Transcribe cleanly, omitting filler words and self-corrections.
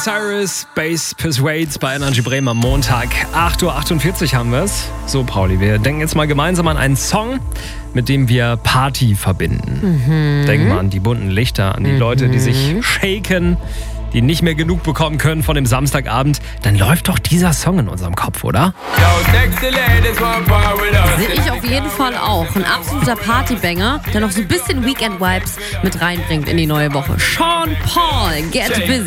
Cyrus, Bass Persuades bei Energy Bremen am Montag. 8.48 Uhr haben wir es. So, Pauli, wir denken jetzt mal gemeinsam an einen Song, mit dem wir Party verbinden. Denken wir an die bunten Lichter, an die Leute, die sich shaken, die nicht mehr genug bekommen können von dem Samstagabend. Dann läuft doch dieser Song in unserem Kopf, oder? Sehe ich auf jeden Fall auch. Ein absoluter Partybanger, der noch so ein bisschen Weekend-Vibes mit reinbringt in die neue Woche. Sean Paul, Get Busy.